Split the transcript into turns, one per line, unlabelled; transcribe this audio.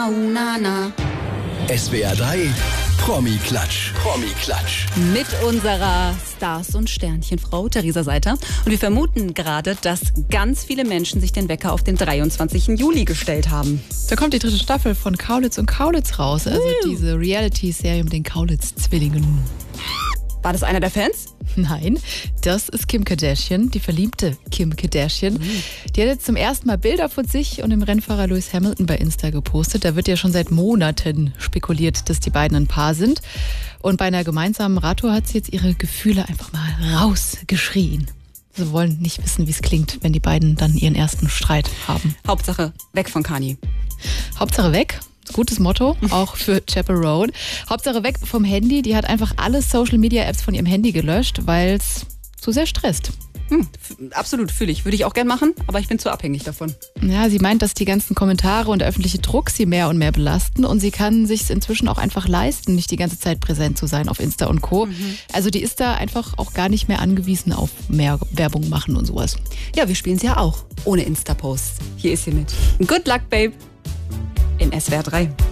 SWR 3 Promi-Klatsch. Promi-Klatsch.
Mit unserer Stars- und Sternchenfrau Theresa Seiter. Und wir vermuten gerade, dass ganz viele Menschen sich den Wecker auf den 23. Juli gestellt haben.
Da kommt die 3. Staffel von Kaulitz und Kaulitz raus. Also diese Reality-Serie mit den Kaulitz-Zwillingen.
War das einer der Fans?
Nein, das ist Kim Kardashian, die verliebte Kim Kardashian. Die hat jetzt zum ersten Mal Bilder von sich und dem Rennfahrer Lewis Hamilton bei Insta gepostet. Da wird ja schon seit Monaten spekuliert, dass die beiden ein Paar sind. Und bei einer gemeinsamen Radtour hat sie jetzt ihre Gefühle einfach mal rausgeschrien. Sie wollen nicht wissen, wie es klingt, wenn die beiden dann ihren ersten Streit haben.
Hauptsache weg von Kanye.
Hauptsache weg. Gutes Motto, auch für Chapel Roan. Hauptsache weg vom Handy. Die hat einfach alle Social-Media-Apps von ihrem Handy gelöscht, weil es zu sehr stresst.
Absolut, fühle ich. Würde ich auch gern machen, aber ich bin zu abhängig davon.
Ja, sie meint, dass die ganzen Kommentare und der öffentliche Druck sie mehr und mehr belasten. Und sie kann sich inzwischen auch einfach leisten, nicht die ganze Zeit präsent zu sein auf Insta und Co. Also die ist da einfach auch gar nicht mehr angewiesen auf mehr Werbung machen und sowas.
Ja, wir spielen es ja auch ohne Insta-Posts. Hier ist sie mit Good Luck, Babe. In SWR 3.